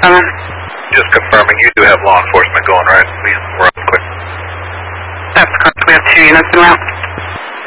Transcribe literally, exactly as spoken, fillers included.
seven. Just confirming, you do have law enforcement going, right? We, we're up quick. That's correct. We have two units in route.